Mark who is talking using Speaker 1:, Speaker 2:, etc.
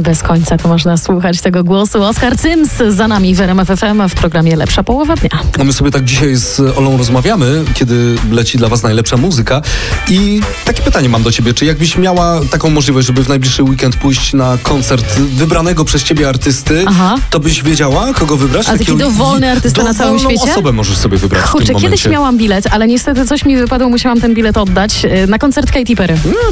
Speaker 1: bez końca to można słuchać tego głosu. Oskar Cyms za nami w RMF FM w programie Lepsza Połowa Dnia.
Speaker 2: A my sobie tak dzisiaj z Olą rozmawiamy, kiedy leci dla was najlepsza muzyka. I takie pytanie mam do ciebie. Czy jakbyś miała taką możliwość, żeby w najbliższy weekend pójść na koncert wybranego przez ciebie artysty, to byś wiedziała, kogo wybrać?
Speaker 1: A taki dowolny artysta na całym świecie?
Speaker 2: Osobę możesz sobie wybrać w tym momencie.
Speaker 1: Kiedyś miałam bilet, ale niestety coś mi wypadło, musiałam ten bilet oddać na koncert Katy Perry.